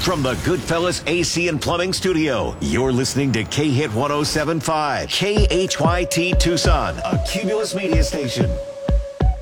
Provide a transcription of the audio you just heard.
From the Goodfellas AC and Plumbing Studio, you're listening to K-Hit 107.5, KHYT Tucson, a Cumulus media station.